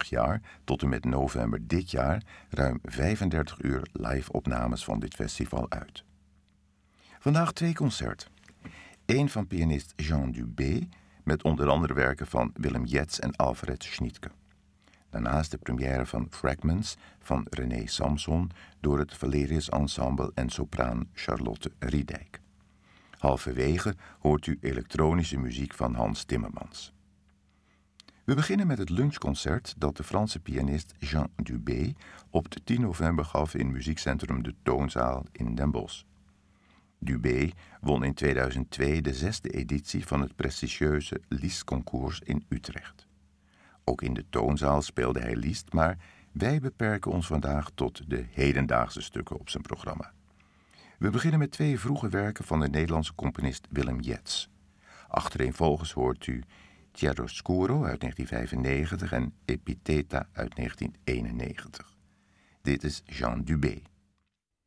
vorig jaar tot en met november dit jaar ruim 35 uur live-opnames van dit festival uit. Vandaag 2 concerten. Eén van pianist Jean Dubé, met onder andere werken van Willem Jetz en Alfred Schnittke. Daarnaast de première van Fragments van René Samson door het Valerius Ensemble en sopraan Charlotte Riedijk. Halverwege hoort u elektronische muziek van Hans Timmermans. We beginnen met het lunchconcert dat de Franse pianist Jean Dubé op de 10 november gaf in muziekcentrum De Toonzaal in Den Bosch. Dubé won in 2002 de 6e editie van het prestigieuze Liszt-concours in Utrecht. Ook in de Toonzaal speelde hij Liszt, maar wij beperken ons vandaag tot de hedendaagse stukken op zijn programma. We beginnen met 2 vroege werken van de Nederlandse componist Willem Jetz. Achtereenvolgens hoort u Chiaroscuro uit 1995 en Epitheta uit 1991. Dit is Jean Dubé.